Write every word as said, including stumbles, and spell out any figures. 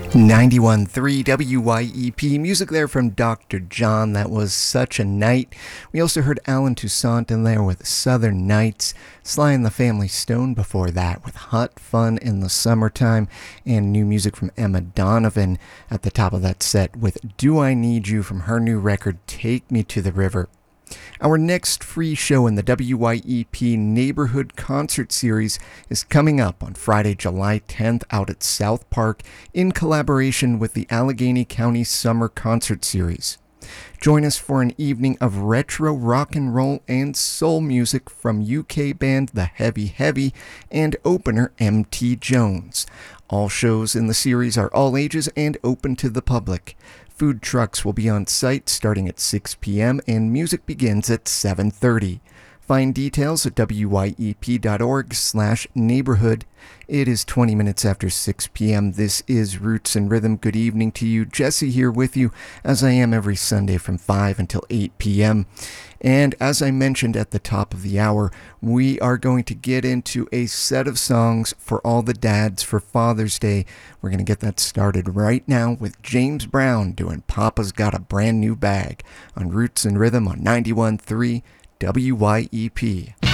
ninety-one point three W Y E P, music there from Doctor John. That was Such a Night. We also heard Alan Toussaint in there with Southern Nights, Sly and the Family Stone before that with Hot Fun in the Summertime, and new music from Emma Donovan at the top of that set with Do I Need You from her new record Take Me to the River. Our next free show in the W Y E P Neighborhood Concert Series is coming up on Friday, July tenth out at South Park in collaboration with the Allegheny County Summer Concert Series. Join us for an evening of retro rock and roll and soul music from U K band The Heavy Heavy and opener M T Jones. All shows in the series are all ages and open to the public. Food trucks will be on site starting at six p.m. and music begins at seven thirty. Find details at W Y E P dot org slash neighborhood. It is twenty minutes after six p.m. This is Roots and Rhythm. Good evening to you. Jesse here with you, as I am every Sunday from five until eight p.m. And as I mentioned at the top of the hour, we are going to get into a set of songs for all the dads for Father's Day. We're going to get that started right now with James Brown doing Papa's Got a Brand New Bag on Roots and Rhythm on ninety-one point three W Y E P.